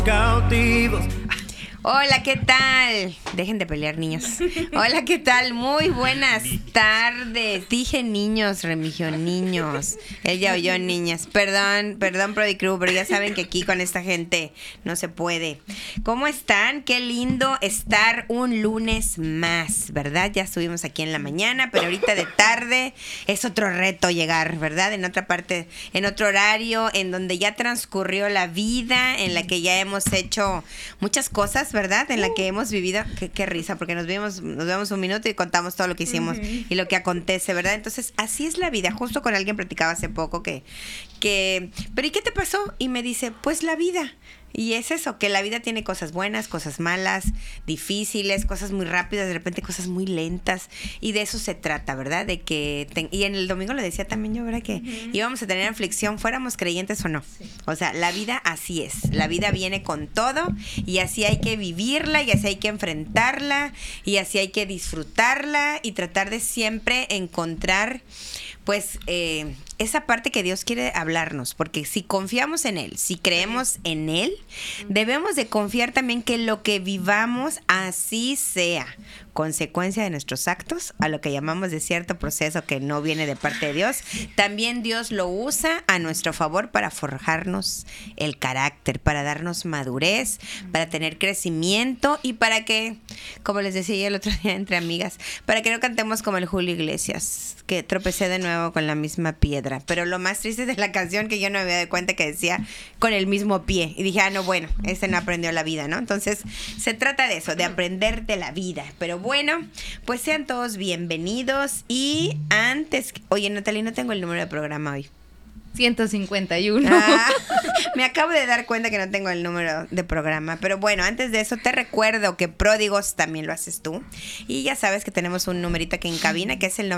Cautivos. Hola, ¿qué tal? Dejen de pelear, niños. Hola, ¿qué tal? Muy buenas tardes. Dije niños, Remigio, niños. Él ya oyó niñas. Perdón, Prodi Crew, pero ya saben que aquí con esta gente no se puede. ¿Cómo están? Qué lindo estar un lunes más, ¿verdad? Ya estuvimos aquí en la mañana, pero ahorita de tarde es otro reto llegar, ¿verdad? En otra parte, en otro horario, en donde ya transcurrió la vida, en la que ya hemos hecho muchas cosas, ¿verdad? En la que hemos vivido, qué risa, porque nos vemos un minuto y contamos todo lo que hicimos y lo que acontece, ¿verdad? Entonces, así es la vida. Justo con alguien platicaba hace poco pero ¿y qué te pasó? Y me dice, pues la vida. Y es eso, que la vida tiene cosas buenas, cosas malas, difíciles, cosas muy rápidas, de repente cosas muy lentas. Y de eso se trata, ¿verdad? Y en el domingo le decía también yo, ¿verdad? Que íbamos a tener aflicción, fuéramos creyentes o no. Sí. O sea, la vida así es. La vida viene con todo y así hay que vivirla y así hay que enfrentarla y así hay que disfrutarla y tratar de siempre encontrar, pues, esa parte que Dios quiere hablarnos, porque si confiamos en Él, si creemos en Él, debemos de confiar también que lo que vivamos así sea consecuencia de nuestros actos, a lo que llamamos de cierto proceso que no viene de parte de Dios. También Dios lo usa a nuestro favor para forjarnos el carácter, para darnos madurez, para tener crecimiento y para que, como les decía el otro día entre amigas, para que no cantemos como el Julio Iglesias, que tropecé de nuevo con la misma piedra. Pero lo más triste de la canción que yo no me había dado cuenta que decía con el mismo pie. Y dije, no, bueno, no aprendió la vida, ¿no? Entonces, se trata de eso, de aprender de la vida. Pero bueno, pues sean todos bienvenidos. Y antes, oye, Natalie, no tengo el número de programa hoy. 151. Me acabo de dar cuenta que no tengo el número de programa. Pero bueno, antes de eso te recuerdo que Pródigos también lo haces tú. Y ya sabes que tenemos un numerito aquí en cabina que es el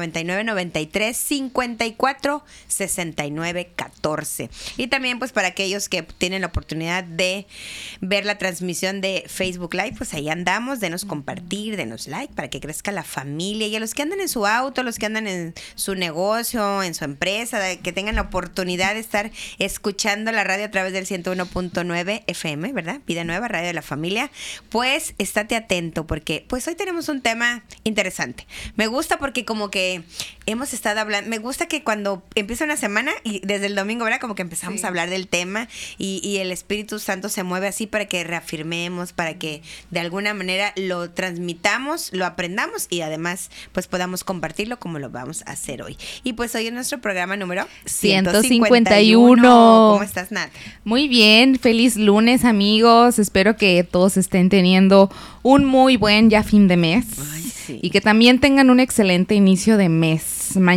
9993-546914. Y también pues para aquellos que tienen la oportunidad de ver la transmisión de Facebook Live, pues ahí andamos. Denos compartir, denos like para que crezca la familia. Y a los que andan en su auto, los que andan en su negocio, en su empresa, que tengan la oportunidad de estar escuchando la radio a través del 101.9 FM, ¿verdad? Vida Nueva, Radio de la Familia. Pues estate atento porque pues hoy tenemos un tema interesante. Me gusta porque como que hemos estado hablando, me gusta que cuando empieza una semana y desde el domingo, ¿verdad? Como que empezamos a hablar del tema y el Espíritu Santo se mueve así para que reafirmemos, para que de alguna manera lo transmitamos, lo aprendamos y además pues podamos compartirlo como lo vamos a hacer hoy. Y pues hoy en nuestro programa número 151. ¿Cómo estás, Nat? Muy bien, feliz lunes, amigos. Espero que todos estén teniendo un muy buen ya fin de mes. Ay, sí. Y que también tengan un excelente inicio de mes.